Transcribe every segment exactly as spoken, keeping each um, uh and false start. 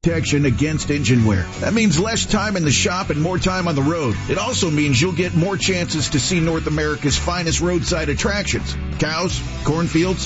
Protection against engine wear. That means less time in the shop and more time on the road. It also means you'll get more chances to see North America's finest roadside attractions. Cows, cornfields,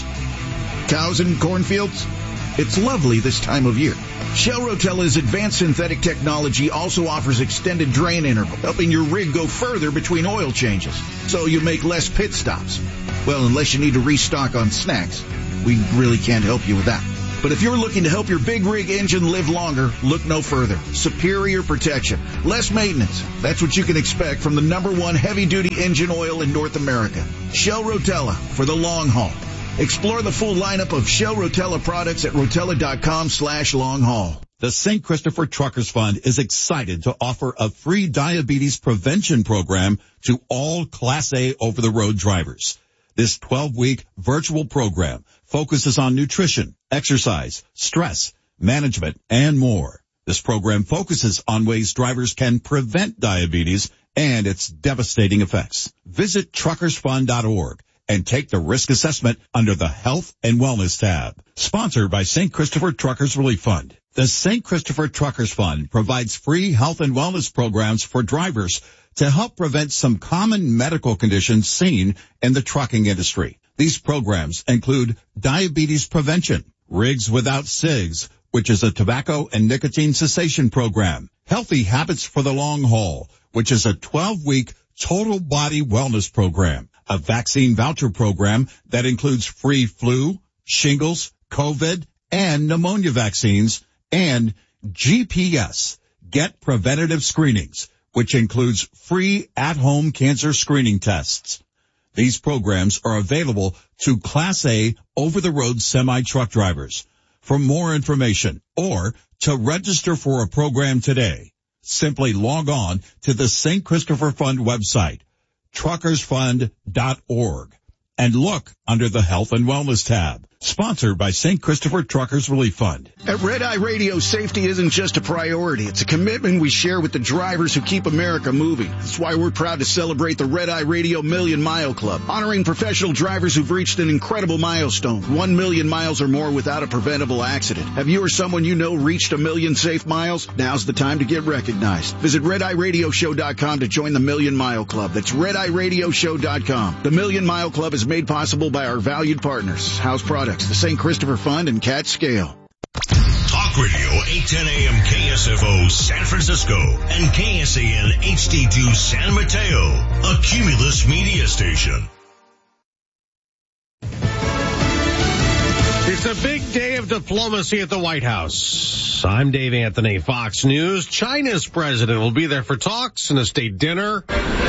cows and cornfields. It's lovely this time of year. Shell Rotella's advanced synthetic technology also offers extended drain interval, helping your rig go further between oil changes, so you make less pit stops. Well, unless you need to restock on snacks, we really can't help you with that. But if you're looking to help your big rig engine live longer, look no further. Superior protection, less maintenance. That's what you can expect from the number one heavy-duty engine oil in North America. Shell Rotella, for the long haul. Explore the full lineup of Shell Rotella products at rotella.com slash long haul. The Saint Christopher Truckers Fund is excited to offer a free diabetes prevention program to all Class A over-the-road drivers. This twelve-week virtual program focuses on nutrition, exercise, stress, management, and more. This program focuses on ways drivers can prevent diabetes and its devastating effects. Visit truckers fund dot org and take the risk assessment under the Health and Wellness tab. Sponsored by Saint Christopher Truckers Relief Fund. The Saint Christopher Truckers Fund provides free health and wellness programs for drivers to help prevent some common medical conditions seen in the trucking industry. These programs include diabetes prevention, Rigs Without Cigs, which is a tobacco and nicotine cessation program, Healthy Habits for the Long Haul, which is a twelve-week total body wellness program, a vaccine voucher program that includes free flu, shingles, COVID, and pneumonia vaccines, and G P S, Get Preventative Screenings, which includes free at-home cancer screening tests. These programs are available to Class A over-the-road semi-truck drivers. For more information or to register for a program today, simply log on to the Saint Christopher Fund website, truckers fund dot org, and look under the Health and Wellness tab. Sponsored by Saint Christopher Truckers Relief Fund. At Red Eye Radio, safety isn't just a priority. It's a commitment we share with the drivers who keep America moving. That's why we're proud to celebrate the Red Eye Radio Million Mile Club, honoring professional drivers who've reached an incredible milestone, one million miles or more without a preventable accident. Have you or someone you know reached a million safe miles? Now's the time to get recognized. Visit red eye radio show dot com to join the Million Mile Club. That's red eye radio show dot com. The Million Mile Club is made possible by our valued partners, House Products, the Saint Christopher Fund, and Cat Scale. Talk Radio, eight ten A M K S F O San Francisco and K S A N H D two San Mateo, a Cumulus media station. It's a big day of diplomacy at the White House. I'm Dave Anthony, Fox News. China's president will be there for talks and a state dinner.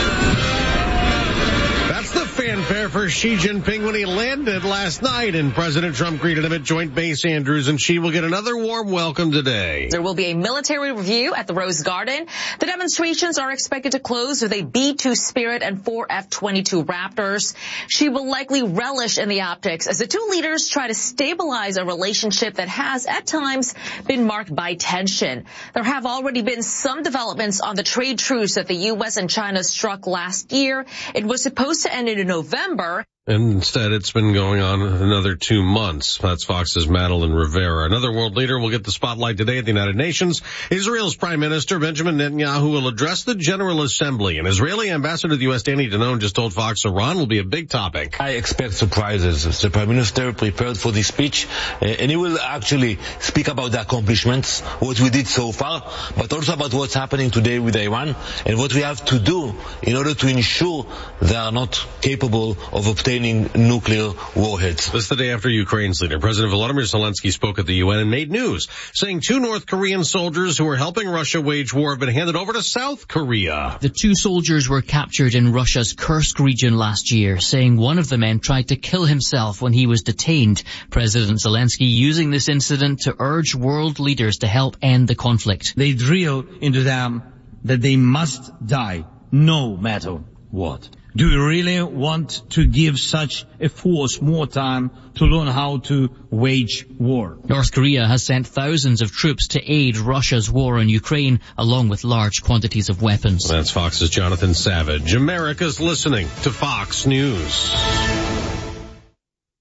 That's the fanfare for Xi Jinping when he landed last night, and President Trump greeted him at Joint Base Andrews, and Xi will get another warm welcome today. There will be a military review at the Rose Garden. The demonstrations are expected to close with a B two Spirit and four F twenty-two Raptors. Xi will likely relish in the optics as the two leaders try to stabilize a relationship that has, at times, been marked by tension. There have already been some developments on the trade truce that the U S and China struck last year. It was supposed to end in November. And instead, it's been going on another two months. That's Fox's Madeline Rivera. Another world leader will get the spotlight today at the United Nations. Israel's Prime Minister Benjamin Netanyahu will address the General Assembly. An Israeli ambassador to the U S, Danny Danon, just told Fox Iran will be a big topic. I expect surprises. The Prime Minister prepared for this speech, uh, and he will actually speak about the accomplishments, what we did so far, but also about what's happening today with Iran and what we have to do in order to ensure they are not capable of obtaining nuclear warheads. This is the day after Ukraine's leader, President Volodymyr Zelensky, spoke at the U N and made news, saying two North Korean soldiers who were helping Russia wage war have been handed over to South Korea. The two soldiers were captured in Russia's Kursk region last year, saying one of the men tried to kill himself when he was detained. President Zelensky using this incident to urge world leaders to help end the conflict. They drill into them that they must die, no matter what. Do we really want to give such a force more time to learn how to wage war? North Korea has sent thousands of troops to aid Russia's war on Ukraine, along with large quantities of weapons. That's Fox's Jonathan Savage. America's listening to Fox News.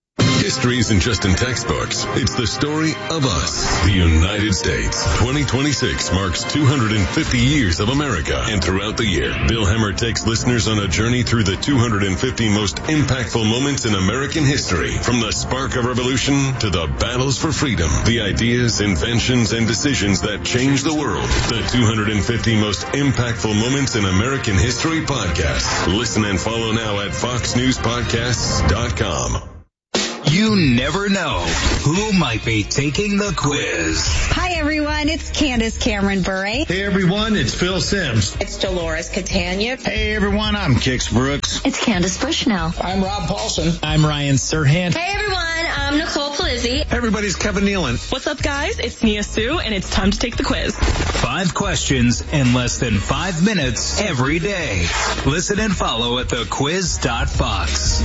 History isn't just in textbooks. It's the story of us, the United States. twenty twenty-six marks two hundred fifty years of America. And throughout the year, Bill Hemmer takes listeners on a journey through the two hundred fifty most impactful moments in American history. From the spark of revolution to the battles for freedom, the ideas, inventions, and decisions that changed the world. The two hundred fifty most impactful moments in American history podcast. Listen and follow now at fox news podcasts dot com. You never know who might be taking the quiz. Hi, everyone. It's Candace Cameron Bure. Hey, everyone. It's Phil Sims. It's Dolores Catania. Hey, everyone. I'm Kix Brooks. It's Candace Bushnell. I'm Rob Paulson. I'm Ryan Serhant. Hey, everyone. I'm Nicole Palizzi. Hey, everybody's Kevin Nealon. What's up, guys? It's Nia Sue, and it's time to take the quiz. Five questions in less than five minutes every day. Listen and follow at the quiz dot fox.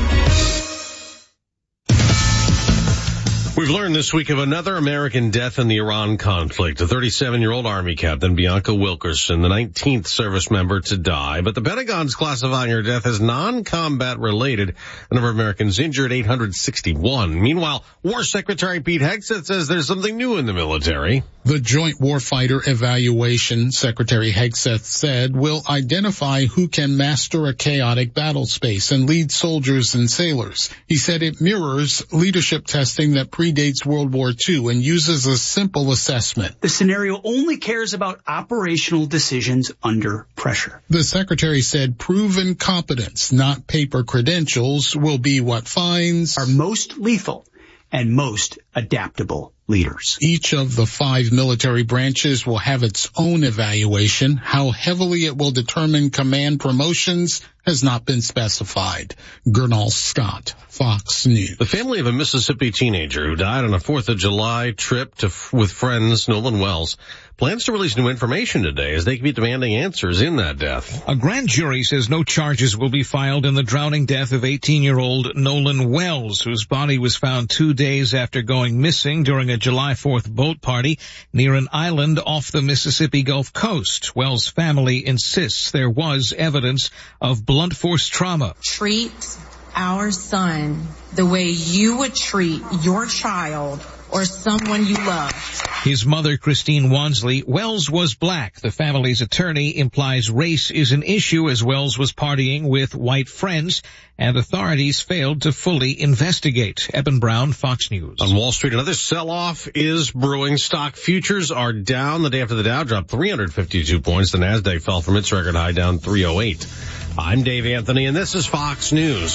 We've learned this week of another American death in the Iran conflict. A thirty-seven-year-old Army captain, Bianca Wilkerson, the nineteenth service member to die. But the Pentagon's classifying her death as non-combat related. The number of Americans injured, eight hundred sixty-one. Meanwhile, War Secretary Pete Hegseth says there's something new in the military. The Joint Warfighter Evaluation, Secretary Hegseth said, will identify who can master a chaotic battle space and lead soldiers and sailors. He said it mirrors leadership testing that predates World War Two and uses a simple assessment. The scenario only cares about operational decisions under pressure. The secretary said proven competence, not paper credentials, will be what finds our most lethal and most adaptable leaders. Each of the five military branches will have its own evaluation. How heavily it will determine command promotions has not been specified. Gernal Scott, Fox News. The family of a Mississippi teenager who died on a fourth of July trip to with friends, Nolan Wells, plans to release new information today as they keep demanding answers in that death. A grand jury says no charges will be filed in the drowning death of eighteen-year-old Nolan Wells, whose body was found two days after going missing during a July fourth boat party near an island off the Mississippi Gulf Coast. Wells' family insists there was evidence of blunt force trauma. Treat our son the way you would treat your child or someone you love. His mother, Christine Wansley, Wells was black. The family's attorney implies race is an issue as Wells was partying with white friends, and authorities failed to fully investigate. Eben Brown, Fox News. On Wall Street, another sell-off is brewing. Stock futures are down. The day after the Dow dropped three hundred fifty-two points. The Nasdaq fell from its record high, down three oh eight. I'm Dave Anthony, and this is Fox News.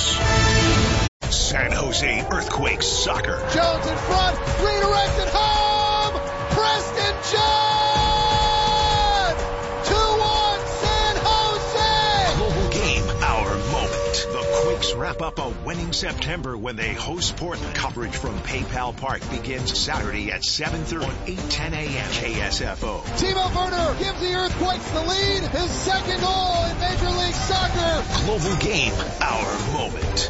San Jose Earthquakes soccer. Jones in front, redirected home, Preston John! two one San Jose! Global game, our moment. The Quakes wrap up a winning September when they host Portland. Coverage from PayPal Park begins Saturday at seven thirty on eight ten a.m. K S F O. Timo Werner gives the Earthquakes the lead, his second goal in Major League Soccer. Global game, our moment.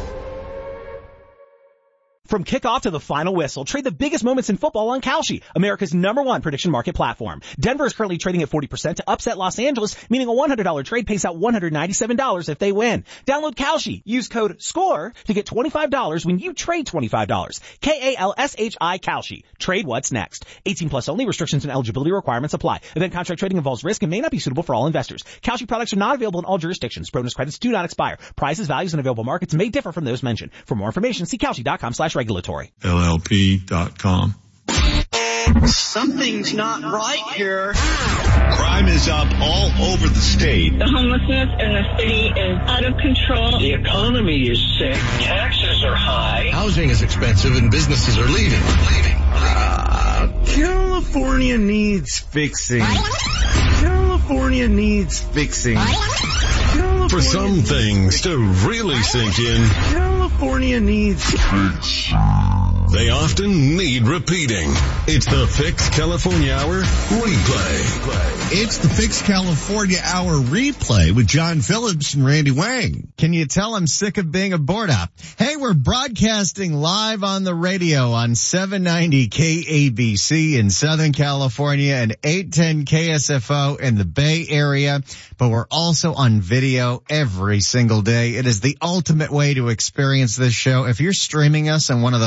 From kickoff to the final whistle, trade the biggest moments in football on Kalshi, America's number one prediction market platform. Denver is currently trading at forty percent to upset Los Angeles, meaning a one hundred dollars trade pays out one hundred ninety-seven dollars if they win. Download Kalshi. Use code SCORE to get twenty-five dollars when you trade twenty-five dollars. K A L S H I Kalshi. Trade what's next. eighteen plus only. Restrictions and eligibility requirements apply. Event contract trading involves risk and may not be suitable for all investors. Kalshi products are not available in all jurisdictions. Bonus credits do not expire. Prices, values, and available markets may differ from those mentioned. For more information, see Kalshi.com slash regulatory. L L P dot com. Something's not right here. Crime is up all over the state. The homelessness in the city is out of control. The economy is sick. Taxes are high. Housing is expensive and businesses are leaving. Leaving. Uh, California needs fixing. California needs fixing. California For some things to really sink in, California needs fixing. They often need repeating. It's the Fix California Hour Replay. It's the Fix California Hour Replay with John Phillips and Randy Wang. Can you tell I'm sick of being a board op? Hey, we're broadcasting live on the radio on seven ninety K A B C in Southern California and eight ten K S F O in the Bay Area, but we're also on video every single day. It is the ultimate way to experience this show. If you're streaming us on one of those iHeart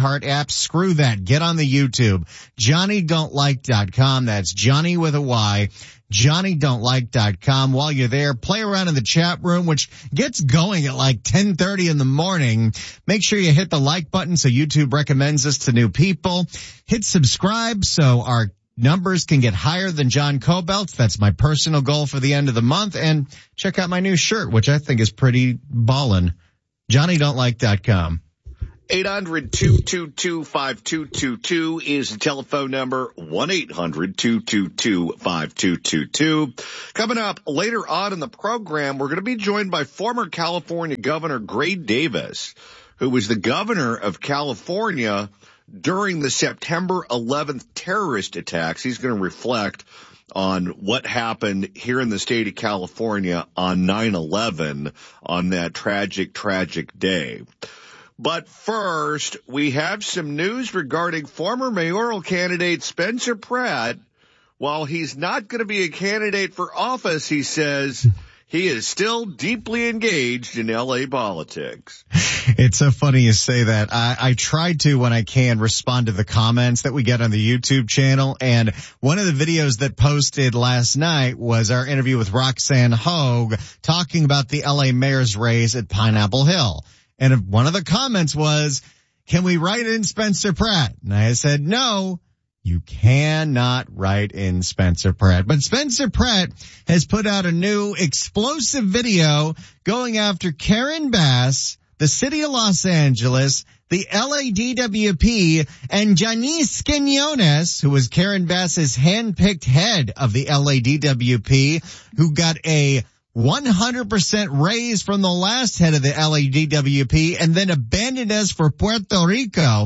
iHeart app. Screw that. Get on the YouTube. Johnny Don't Like dot com. That's Johnny with a Y. Johnny Don't Like dot com. While you're there, play around in the chat room, which gets going at like ten thirty in the morning. Make sure you hit the like button so YouTube recommends us to new people. Hit subscribe so our numbers can get higher than John Cobelt's. That's my personal goal for the end of the month. And check out my new shirt, which I think is pretty ballin'. Johnny Don't Like dot com. eight hundred, two two two, five two two two is the telephone number, one eight hundred, two two two, five two two two. Coming up later on in the program, we're going to be joined by former California Governor Gray Davis, who was the governor of California during the September eleventh terrorist attacks. He's going to reflect on what happened here in the state of California on nine eleven, on that tragic, tragic day. But first, we have some news regarding former mayoral candidate Spencer Pratt. While he's not going to be a candidate for office, he says he is still deeply engaged in L A politics. It's so funny you say that. I, I try to, when I can, respond to the comments that we get on the YouTube channel. And one of the videos that posted last night was our interview with Roxanne Hogue talking about the L A mayor's race at Pineapple Hill. And one of the comments was, can we write in Spencer Pratt? And I said, no, you cannot write in Spencer Pratt. But Spencer Pratt has put out a new explosive video going after Karen Bass, the city of Los Angeles, the L A D W P, and Janice Quinones, who was Karen Bass's handpicked head of the L A D W P, who got a one hundred percent raise from the last head of the L A D W P and then abandoned us for Puerto Rico.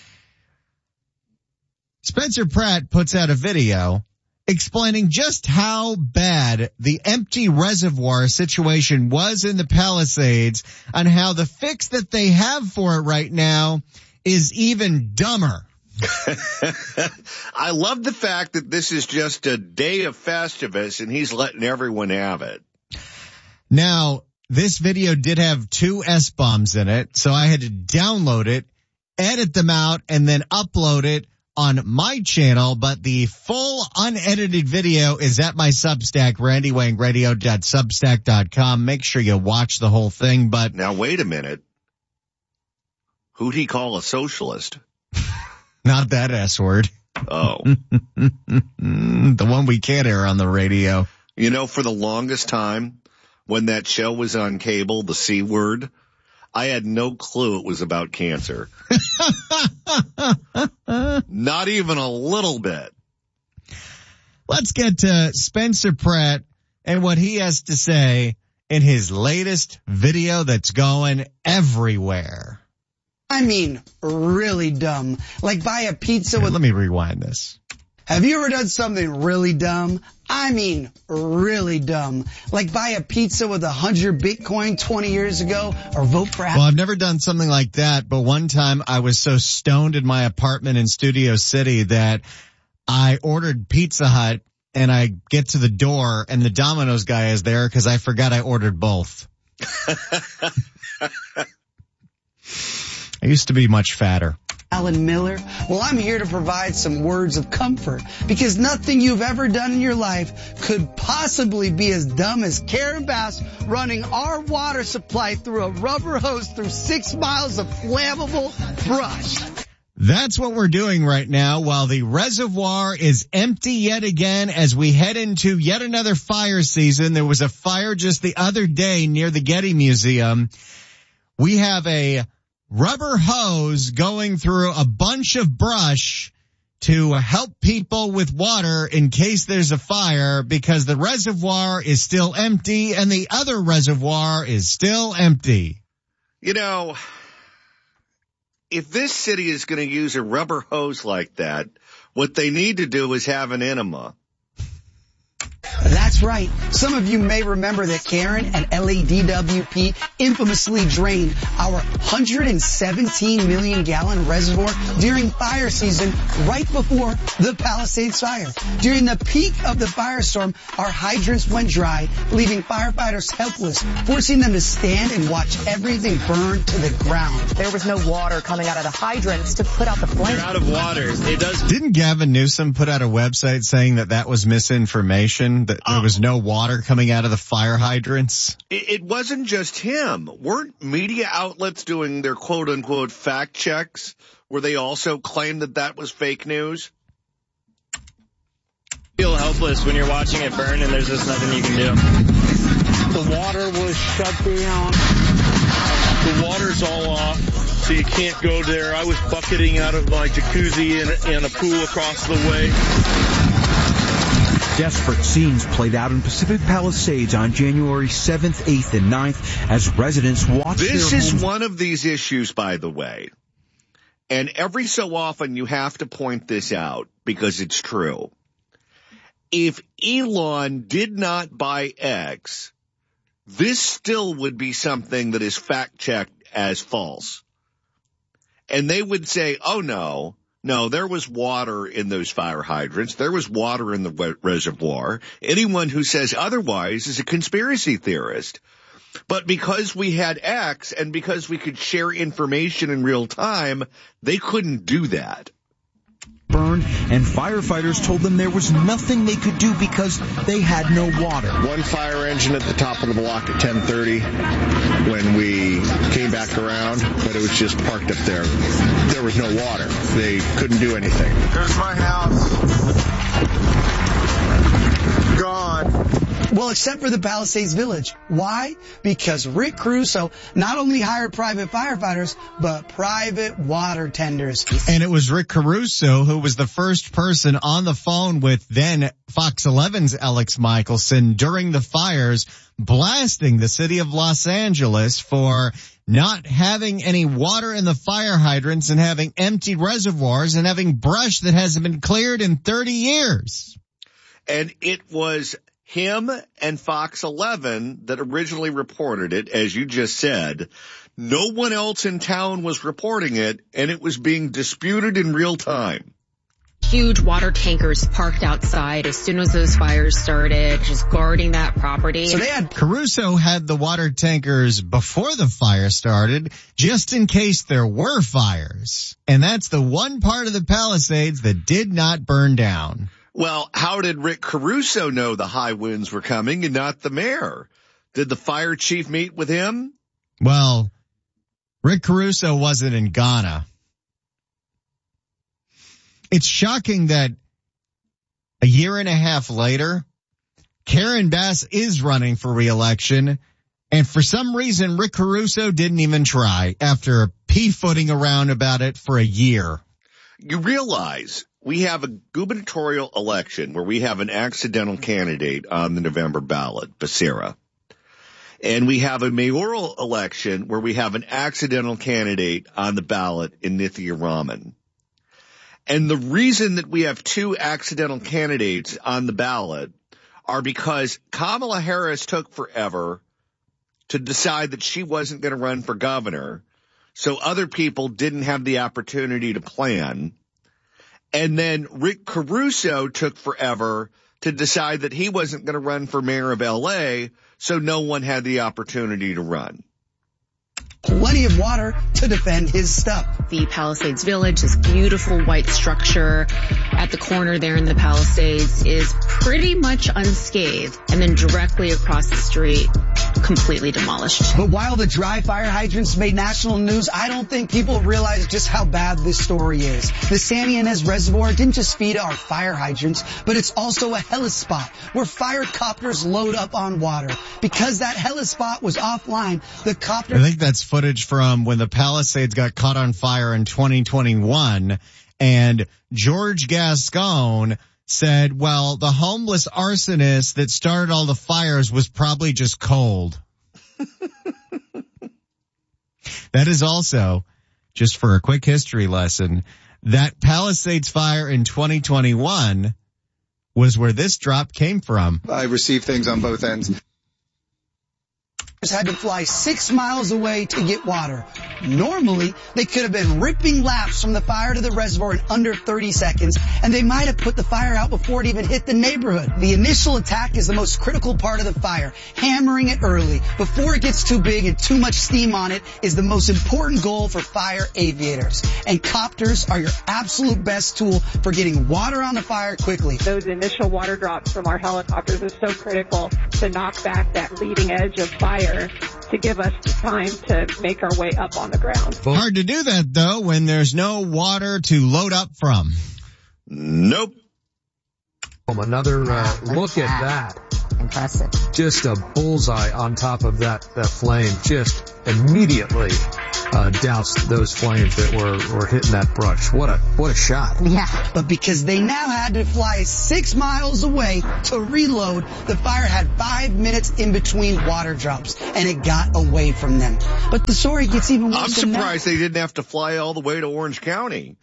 Spencer Pratt puts out a video explaining just how bad the empty reservoir situation was in the Palisades and how the fix that they have for it right now is even dumber. I love the fact that this is just a day of Festivus and he's letting everyone have it. Now, this video did have two S-bombs in it, so I had to download it, edit them out, and then upload it on my channel. But the full unedited video is at my Substack, randy wang radio dot substack dot com. Make sure you watch the whole thing. But now, wait a minute. Who'd he call a socialist? Not that S word. Oh. The one we can't air on the radio. You know, for the longest time, when that show was on cable, the C word, I had no clue it was about cancer. Not even a little bit. Let's get to Spencer Pratt and what he has to say in his latest video that's going everywhere. I mean, really dumb. Like buy a pizza with... Let me rewind this. Have you ever done something really dumb? I mean, really dumb. Like buy a pizza with a hundred Bitcoin twenty years ago or vote for... Well, I've never done something like that, but one time I was so stoned in my apartment in Studio City that I ordered Pizza Hut and I get to the door and the Domino's guy is there because I forgot I ordered both. I used to be much fatter. Alan Miller. Well, I'm here to provide some words of comfort because nothing you've ever done in your life could possibly be as dumb as Karen Bass running our water supply through a rubber hose through six miles of flammable brush. That's what we're doing right now while the reservoir is empty yet again as we head into yet another fire season. There was a fire just the other day near the Getty Museum. We have a rubber hose going through a bunch of brush to help people with water in case there's a fire because the reservoir is still empty and the other reservoir is still empty. You know, if this city is going to use a rubber hose like that, what they need to do is have an enema. That's right. Some of you may remember that Karen and L A D W P infamously drained our one hundred seventeen million gallon reservoir during fire season right before the Palisades fire. During the peak of the firestorm, our hydrants went dry, leaving firefighters helpless, forcing them to stand and watch everything burn to the ground. There was no water coming out of the hydrants to put out the flame. We're out of water. It does. Didn't Gavin Newsom put out a website saying that that was misinformation, that there was no water coming out of the fire hydrants? It, it wasn't just him. Weren't media outlets doing their quote-unquote fact checks where they also claimed that that was fake news? Feel helpless when you're watching it burn and there's just nothing you can do. The water was shut down. The water's all off, so you can't go there. I was bucketing out of my jacuzzi in, in a pool across the way. Desperate scenes played out in Pacific Palisades on January seventh, eighth, and ninth as residents watched their homes. This is one of these issues, by the way. And every so often you have to point this out because it's true. If Elon did not buy X, this still would be something that is fact-checked as false. And they would say, oh, no, no, there was water in those fire hydrants. There was water in the reservoir. Anyone who says otherwise is a conspiracy theorist. But because we had X and because we could share information in real time, they couldn't do that. Burned, and firefighters told them there was nothing they could do because they had no water. One fire engine at the top of the block at ten thirty when we came back around, but it was just parked up there. There was no water. They couldn't do anything. There's my house. Gone. Well, except for the Palisades Village. Why? Because Rick Caruso not only hired private firefighters, but private water tenders. And it was Rick Caruso who was the first person on the phone with then Fox eleven's Alex Michelson during the fires, blasting the city of Los Angeles for not having any water in the fire hydrants and having empty reservoirs and having brush that hasn't been cleared in thirty years. And it was him and Fox eleven that originally reported it, as you just said. No one else in town was reporting it, and it was being disputed in real time. Huge water tankers parked outside as soon as those fires started, just guarding that property. So they had Caruso had the water tankers before the fire started, just in case there were fires. And that's the one part of the Palisades that did not burn down. Well, how did Rick Caruso know the high winds were coming and not the mayor? Did the fire chief meet with him? Well, Rick Caruso wasn't in Ghana. It's shocking that a year and a half later, Karen Bass is running for re-election, and for some reason, Rick Caruso didn't even try after pea-footing around about it for a year. You realize we have a gubernatorial election where we have an accidental candidate on the November ballot, Becerra. And we have a mayoral election where we have an accidental candidate on the ballot in Nithya Raman. And the reason that we have two accidental candidates on the ballot are because Kamala Harris took forever to decide that she wasn't going to run for governor, so other people didn't have the opportunity to plan. And then Rick Caruso took forever to decide that he wasn't going to run for mayor of L A, so no one had the opportunity to run. Plenty of water to defend his stuff. The Palisades Village, this beautiful white structure at the corner there in the Palisades, is pretty much unscathed. And then directly across the street, completely demolished. But while the dry fire hydrants made national news, I don't think people realize just how bad this story is. The Santa Ynez Reservoir didn't just feed our fire hydrants, but it's also a helispot where fire copters load up on water. Because that helispot was offline, the copter... I think that's footage from when the Palisades got caught on fire in twenty twenty-one, and George Gascon said, well, the homeless arsonist that started all the fires was probably just cold. That is also, just for a quick history lesson, that Palisades fire in twenty twenty-one was where this drop came from. I received things on both ends. Had to fly six miles away to get water. Normally, they could have been ripping laps from the fire to the reservoir in under thirty seconds, and they might have put the fire out before it even hit the neighborhood. The initial attack is the most critical part of the fire. Hammering it early, before it gets too big and too much steam on it, is the most important goal for fire aviators. And copters are your absolute best tool for getting water on the fire quickly. Those initial water drops from our helicopters are so critical to knock back that leading edge of fire, to give us time to make our way up on the ground. Hard to do that, though, when there's no water to load up from. Nope. Another uh, look at that. Impressive. Just a bullseye on top of that, that flame. Just immediately uh, doused those flames that were, were hitting that brush. What a what a shot. Yeah. But because they now had to fly six miles away to reload, the fire had five minutes in between water drops, and it got away from them. But the story gets even worse. I'm surprised they didn't have to fly all the way to Orange County.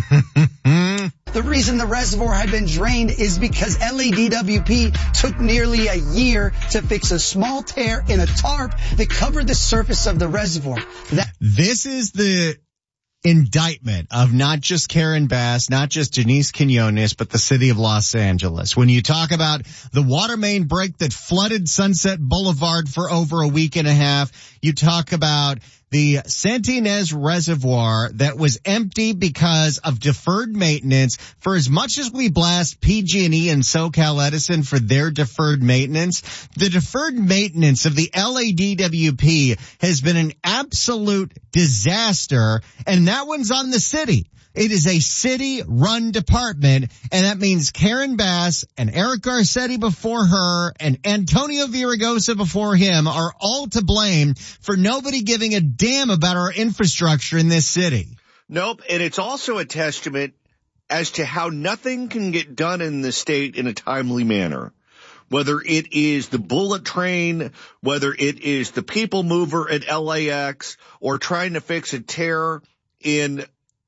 The reason the reservoir had been drained is because L A D W P took nearly a year to fix a small tear in a tarp that covered the surface of the reservoir. That- this is the indictment of not just Karen Bass, not just Janice Quinones, but the city of Los Angeles. When you talk about the water main break that flooded Sunset Boulevard for over a week and a half, you talk about the Santa Ynez Reservoir that was empty because of deferred maintenance. For as much as we blast P G and E and SoCal Edison for their deferred maintenance, the deferred maintenance of the L A D W P has been an absolute disaster, and that one's on the city. It is a city-run department, and that means Karen Bass and Eric Garcetti before her and Antonio Villaraigosa before him are all to blame for nobody giving a damn about our infrastructure in this city. Nope, and it's also a testament as to how nothing can get done in the state in a timely manner. Whether it is the bullet train, whether it is the people mover at L A X, or trying to fix a tear in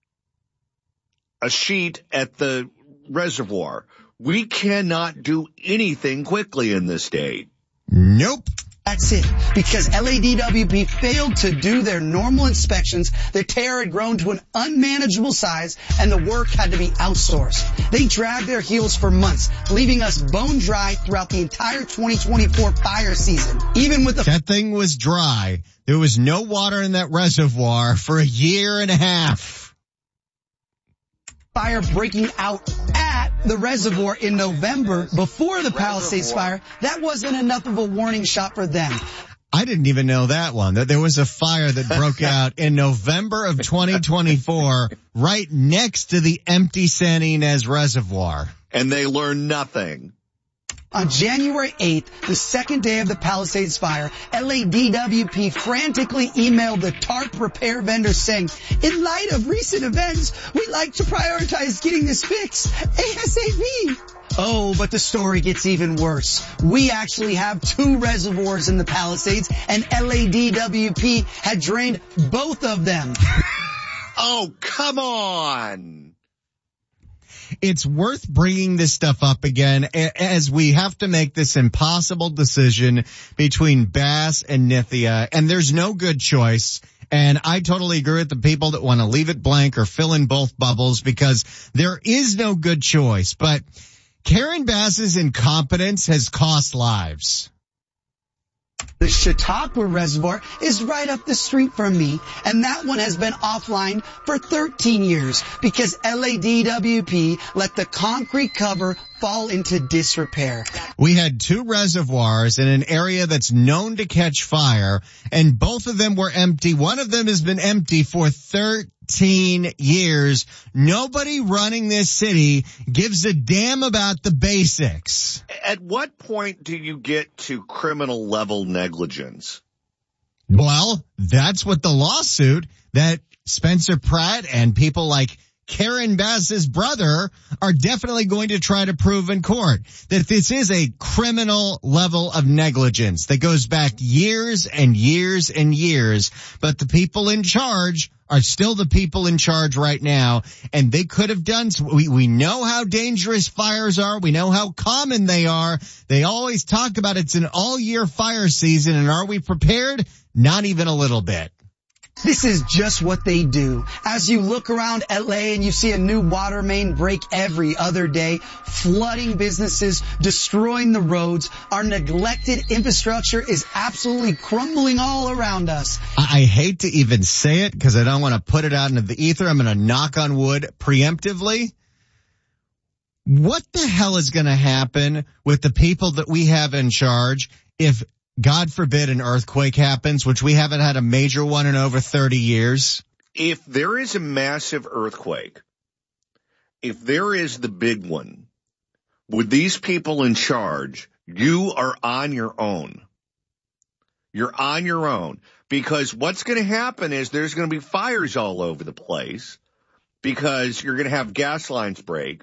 a sheet at the reservoir. We cannot do anything quickly in this state. Nope. That's it. Because L A D W P failed to do their normal inspections, the tear had grown to an unmanageable size, and the work had to be outsourced. They dragged their heels for months, leaving us bone dry throughout the entire twenty twenty-four fire season. Even with the... That thing was dry. There was no water in that reservoir for a year and a half. Fire breaking out at the reservoir in November before the Palisades fire, that wasn't enough of a warning shot for them. I didn't even know that one, that there was a fire that broke out in November of twenty twenty-four right next to the empty Santa Ynez Reservoir. And they learned nothing. On January eighth, the second day of the Palisades fire, L A D W P frantically emailed the tarp repair vendor saying, in light of recent events, we'd like to prioritize getting this fixed ASAP. Oh, but the story gets even worse. We actually have two reservoirs in the Palisades, and L A D W P had drained both of them. Oh, come on. It's worth bringing this stuff up again as we have to make this impossible decision between Bass and Nithya, and there's no good choice. And I totally agree with the people that want to leave it blank or fill in both bubbles because there is no good choice. But Karen Bass's incompetence has cost lives. The Chautauqua Reservoir is right up the street from me, and that one has been offline for thirteen years because L A D W P let the concrete cover fall into disrepair. We had two reservoirs in an area that's known to catch fire, and both of them were empty. One of them has been empty for thirteen years. Nobody running this city gives a damn about the basics. At what point do you get to criminal level negligence? Well, that's what the lawsuit that Spencer Pratt and people like Karen Bass's brother are definitely going to try to prove in court, that this is a criminal level of negligence that goes back years and years and years, but the people in charge are still the people in charge right now, and they could have done, we, we know how dangerous fires are. We know how common they are. They always talk about it's an all year fire season, and are we prepared? Not even a little bit. This is just what they do. As you look around L A and you see a new water main break every other day, flooding businesses, destroying the roads, our neglected infrastructure is absolutely crumbling all around us. I hate to even say it because I don't want to put it out into the ether. I'm going to knock on wood preemptively. What the hell is going to happen with the people that we have in charge if, God forbid, an earthquake happens, which we haven't had a major one in over thirty years? If there is a massive earthquake, if there is the big one, with these people in charge, you are on your own. You're on your own. Because what's going to happen is there's going to be fires all over the place because you're going to have gas lines break.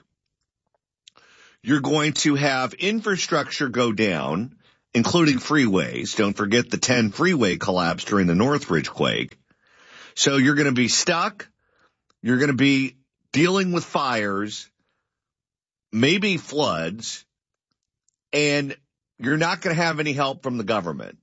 You're going to have infrastructure go down, including freeways. Don't forget the ten freeway collapse during the Northridge quake. So you're going to be stuck. You're going to be dealing with fires, maybe floods, and you're not going to have any help from the government.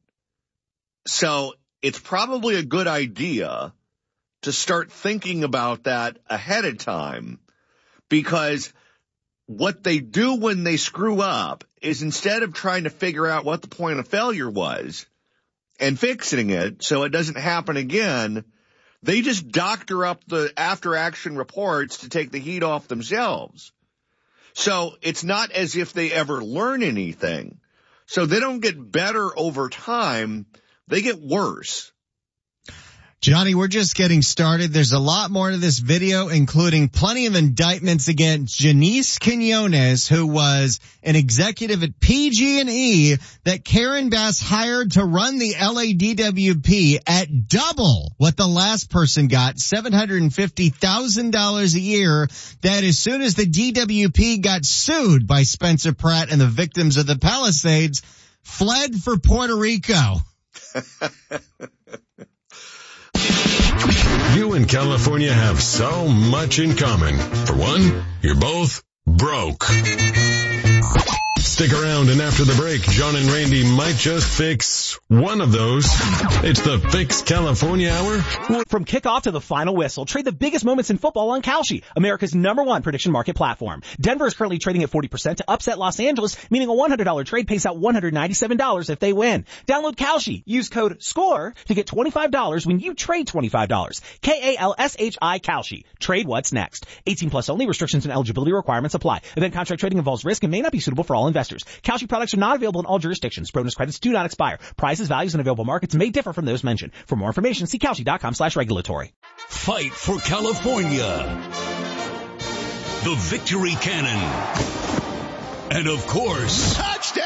So it's probably a good idea to start thinking about that ahead of time, because what they do when they screw up is instead of trying to figure out what the point of failure was and fixing it so it doesn't happen again, they just doctor up the after-action reports to take the heat off themselves. So it's not as if they ever learn anything. So they don't get better over time. They get worse. Johnny, we're just getting started. There's a lot more to this video, including plenty of indictments against Janice Quinones, who was an executive at P G and E that Karen Bass hired to run the L A D W P at double what the last person got, seven hundred fifty thousand dollars a year. That as soon as the D W P got sued by Spencer Pratt and the victims of the Palisades, fled for Puerto Rico. You and California have so much in common. For one, you're both broke. Stick around, and after the break, John and Randy might just fix one of those. It's the Fix California Hour. From kickoff to the final whistle, trade the biggest moments in football on Kalshi, America's number one prediction market platform. Denver is currently trading at forty percent to upset Los Angeles, meaning a one hundred dollars trade pays out one hundred ninety-seven dollars if they win. Download Kalshi. Use code SCORE to get twenty-five dollars when you trade twenty-five dollars. K A L S H I Kalshi. Trade what's next. eighteen plus only. Restrictions and eligibility requirements apply. Event contract trading involves risk and may not be suitable for all investors. Kalshi products are not available in all jurisdictions. Bonus credits do not expire. Prices, values, and available markets may differ from those mentioned. For more information, see Kalshi.com slash regulatory. Fight for California. The Victory Cannon. And of course, touchdown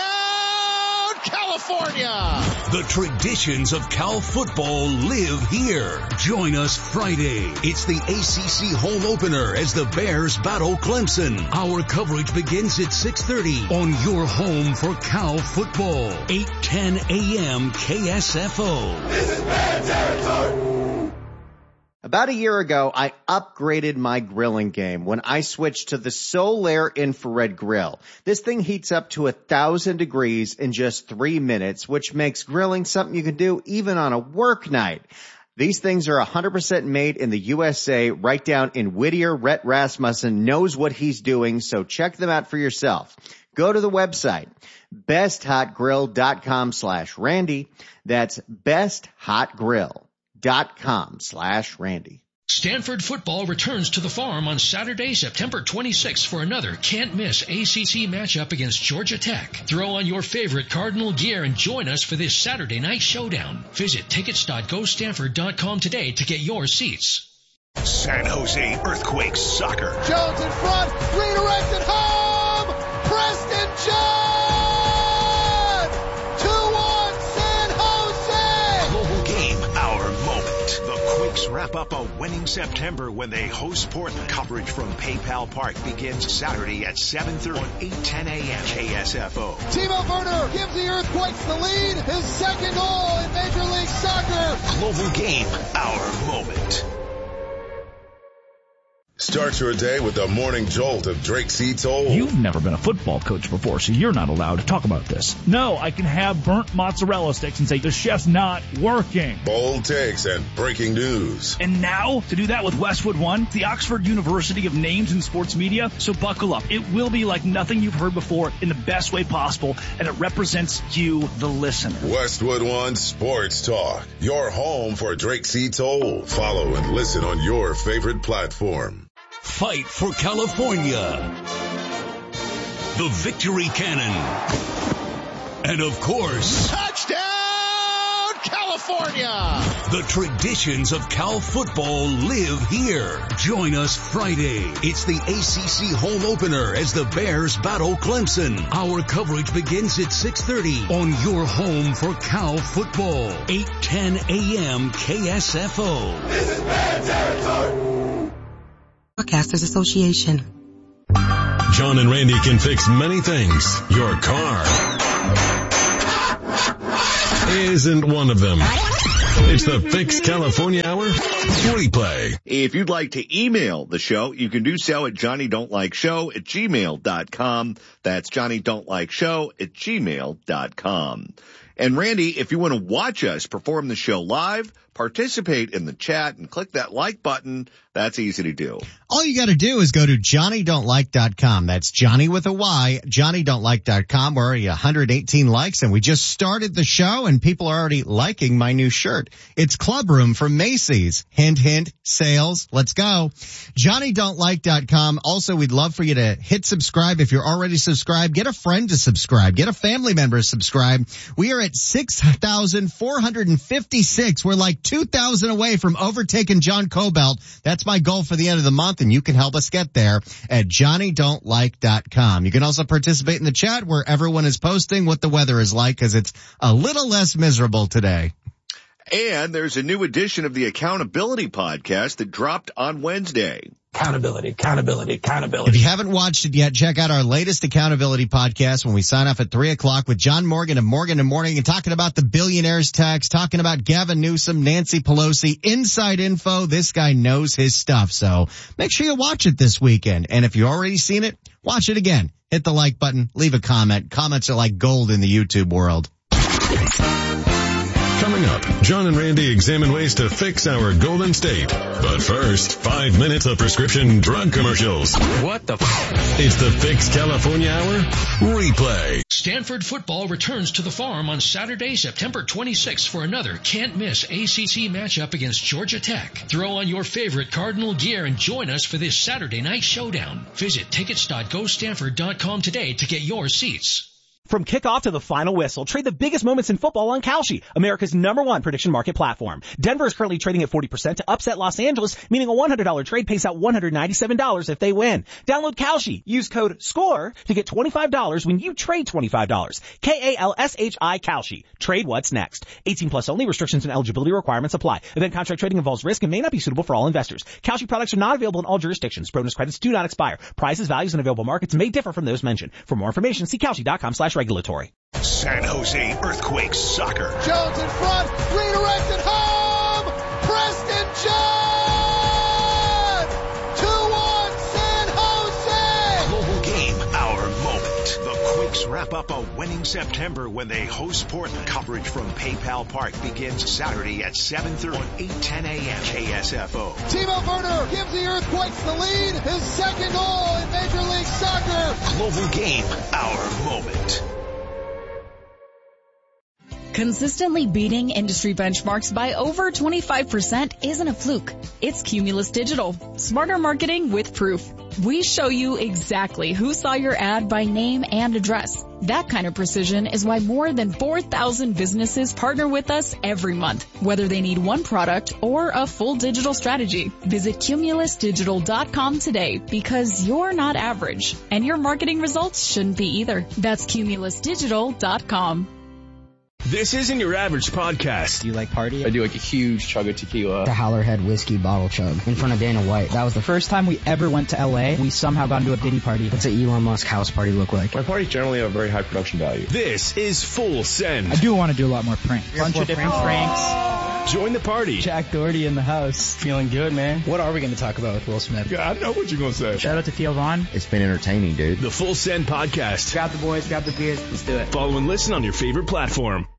California! The traditions of Cal football live here. Join us Friday. It's the A C C home opener as the Bears battle Clemson. Our coverage begins at six thirty on your home for Cal football. eight ten a.m. K S F O. This is Bear territory. About a year ago, I upgraded my grilling game when I switched to the Solaire infrared grill. This thing heats up to a thousand degrees in just three minutes, which makes grilling something you can do even on a work night. These things are one hundred percent made in the U S A, right down in Whittier. Rhett Rasmussen knows what he's doing, so check them out for yourself. Go to the website, besthotgrill.com slash Randy. That's besthotgrill. Dot com slash Randy. Stanford football returns to the Farm on Saturday, September twenty-sixth for another can't-miss A C C matchup against Georgia Tech. Throw on your favorite Cardinal gear and join us for this Saturday night showdown. Visit tickets dot go stanford dot com today to get your seats. San Jose Earthquakes soccer. Jones in front, redirected home, Preston Jones! Wrap up a winning September when they host Portland. Coverage from PayPal Park begins Saturday at seven thirty on eight ten a.m. K S F O. Timo Werner gives the Earthquakes the lead. His second goal in Major League Soccer. Global Game, our moment. Start your day with the morning jolt of Drake C. Toll. You've never been a football coach before, so you're not allowed to talk about this. No, I can have burnt mozzarella sticks and say the chef's not working. Bold takes and breaking news. And now, to do that with Westwood One, the Oxford University of names in sports media, so buckle up. It will be like nothing you've heard before in the best way possible, and it represents you, the listener. Westwood One Sports Talk, your home for Drake C. Toll. Follow and listen on your favorite platform. Fight for California. The Victory Cannon. And of course, touchdown California! The traditions of Cal football live here. Join us Friday. It's the A C C home opener as the Bears battle Clemson. Our coverage begins at six thirty on your home for Cal football. eight ten a.m. K S F O. This is Bear territory. Broadcasters Association. John and Randy can fix many things. Your car isn't one of them. It's the Fix California Hour replay. If you'd like to email the show, you can do so at johnny don't like show at gmail dot com. That's johnny don't like show at gmail dot com. And Randy, if you want to watch us perform the show live, participate in the chat, and click that like button, that's easy to do. All you got to do is go to johnny don't like dot com. That's Johnny with a Y, johnny don't like dot com. We're already one hundred eighteen likes, and we just started the show, and people are already liking my new shirt. It's Club Room from Macy's. Hint, hint, sales. Let's go. johnny don't like dot com. Also, we'd love for you to hit subscribe. If you're already subscribed, get a friend to subscribe. Get a family member to subscribe. We are at six thousand four hundred fifty-six. We're like two thousand away from overtaking John Cobelt. That's my goal for the end of the month, and you can help us get there at johnny don't like dot com. You can also participate in the chat where everyone is posting what the weather is like, because it's a little less miserable today. And there's a new edition of the Accountability Podcast that dropped on Wednesday. Accountability, accountability, accountability. If you haven't watched it yet, check out our latest Accountability Podcast when we sign off at three o'clock with John Morgan of Morgan and Morning, and talking about the billionaires tax, talking about Gavin Newsom, Nancy Pelosi, inside info. This guy knows his stuff. So make sure you watch it this weekend. And if you've already seen it, watch it again. Hit the like button, leave a comment. Comments are like gold in the YouTube world. Coming up, John and Randy examine ways to fix our Golden State. But first, five minutes of prescription drug commercials. What the f- It's the Fix California Hour replay. Stanford football returns to the Farm on Saturday, September twenty-sixth for another can't-miss A C C matchup against Georgia Tech. Throw on your favorite Cardinal gear and join us for this Saturday night showdown. Visit tickets dot go stanford dot com today to get your seats. From kickoff to the final whistle, trade the biggest moments in football on Kalshi, America's number one prediction market platform. Denver is currently trading at forty percent to upset Los Angeles, meaning a one hundred dollars trade pays out one hundred ninety-seven dollars if they win. Download Kalshi. Use code SCORE to get twenty-five dollars when you trade twenty-five dollars. K A L S H I Kalshi. Trade what's next. eighteen plus only. Restrictions and eligibility requirements apply. Event contract trading involves risk and may not be suitable for all investors. Kalshi products are not available in all jurisdictions. Bonus credits do not expire. Prices, values, and available markets may differ from those mentioned. For more information, see Kalshi dot com slash regulatory. San Jose Earthquakes soccer. Jones in front, redirected home, Preston John! two one San Jose! Global game, our moment. The Quakes wrap up a winning September when they host Portland. Coverage from PayPal Park begins Saturday at seven thirty on eight ten a.m. K S F O. Timo Werner gives the Earthquakes the lead, his second goal in Major League Soccer. Global game, our moment. Consistently beating industry benchmarks by over twenty-five percent isn't a fluke. It's Cumulus Digital. Smarter marketing with proof. We show you exactly who saw your ad by name and address. That kind of precision is why more than four thousand businesses partner with us every month, whether they need one product or a full digital strategy. Visit cumulus digital dot com today, because you're not average, and your marketing results shouldn't be either. That's cumulus digital dot com. This isn't your average podcast. Do you like party? I do like a huge chug of tequila. The Howlerhead whiskey bottle chug in front of Dana White. That was the first time we ever went to L A. We somehow got into a Diddy party. What's an Elon Musk house party look like? My parties generally have a very high production value. This is Full Send. I do want to do a lot more pranks. Bunch of different pranks. Join the party. Jack Doherty in the house. Feeling good, man. What are we going to talk about with Will Smith? Yeah, I know what you're going to say. Shout out to Theo Vaughn. It's been entertaining, dude. The Full Send Podcast. Grab the boys, grab the beers. Let's do it. Follow and listen on your favorite platform.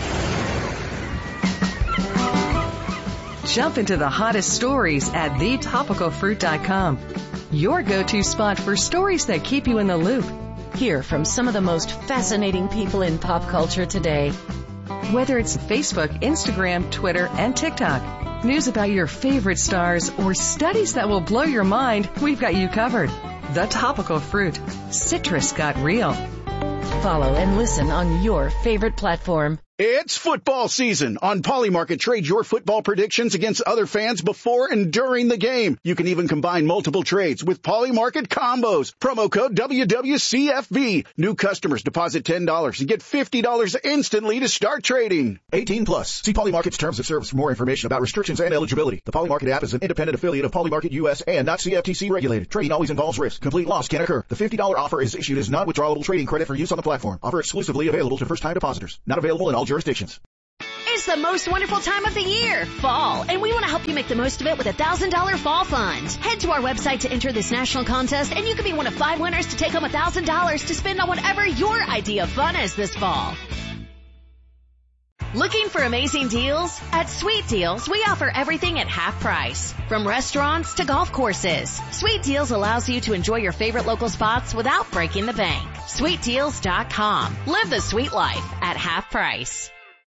Jump into the hottest stories at the topical fruit dot com. Your go-to spot for stories that keep you in the loop. Hear from some of the most fascinating people in pop culture today. Whether it's Facebook, Instagram, Twitter, and TikTok, news about your favorite stars, or studies that will blow your mind, we've got you covered. The Topical Fruit. Citrus got real. Follow and listen on your favorite platform. It's football season. On Polymarket, trade your football predictions against other fans before and during the game. You can even combine multiple trades with Polymarket combos. Promo code W W C F B. New customers deposit ten dollars and get fifty dollars instantly to start trading. eighteen plus. See Polymarket's terms of service for more information about restrictions and eligibility. The Polymarket app is an independent affiliate of Polymarket U S and not C F T C regulated. Trading always involves risk. Complete loss can occur. The fifty dollars offer is issued as non-withdrawable trading credit for use on the platform. Offer exclusively available to first-time depositors. Not available in all jurisdictions. It's the most wonderful time of the year, fall, and we want to help you make the most of it with a one thousand dollars fall fund. Head to our website to enter this national contest, and you could be one of five winners to take home one thousand dollars to spend on whatever your idea of fun is this fall. Looking for amazing deals? At Sweet Deals, we offer everything at half price. From restaurants to golf courses, Sweet Deals allows you to enjoy your favorite local spots without breaking the bank. Sweet Deals dot com. Live the sweet life at half price.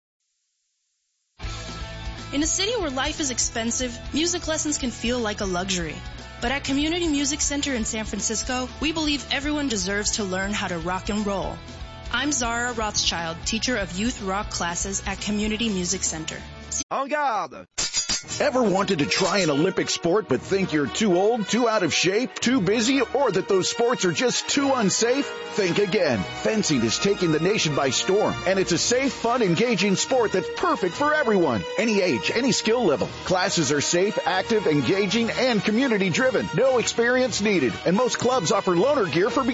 In a city where life is expensive, music lessons can feel like a luxury. But at Community Music Center in San Francisco, we believe everyone deserves to learn how to rock and roll. I'm Zara Rothschild, teacher of youth rock classes at Community Music Center. En garde! Ever wanted to try an Olympic sport but think you're too old, too out of shape, too busy, or that those sports are just too unsafe? Think again. Fencing is taking the nation by storm, and it's a safe, fun, engaging sport that's perfect for everyone. Any age, any skill level. Classes are safe, active, engaging, and community-driven. No experience needed, and most clubs offer loaner gear for beginners.